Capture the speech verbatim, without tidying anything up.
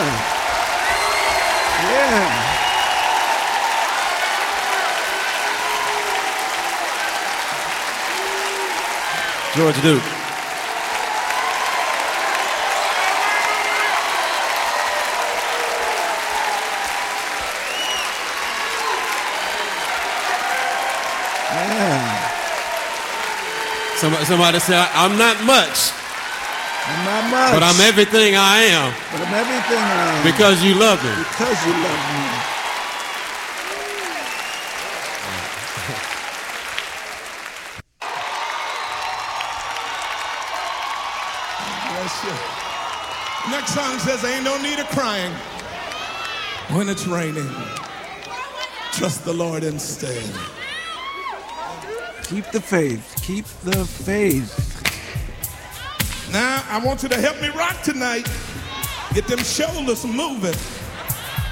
Yeah. George Duke. Yeah. Somebody, somebody said, I'm not much. I'm not much. But I'm everything I am. But I'm everything I am. Because you love me. Because you love me. Bless you. Next song says, ain't no need of crying when it's raining. Trust the Lord instead. Keep the faith. Keep the faith. Now, I want you to help me rock tonight. Get them shoulders moving.